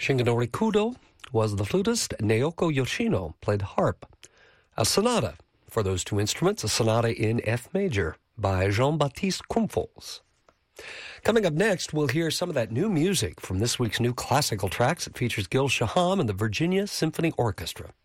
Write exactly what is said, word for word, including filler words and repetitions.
Shingenori Kudo was the flutist. Naoko Yoshino played harp. A sonata for those two instruments, a sonata in F major by Jean-Baptiste Kumfos. Coming up next, we'll hear some of that new music from this week's new classical tracks. It features Gil Shaham and the Virginia Symphony Orchestra.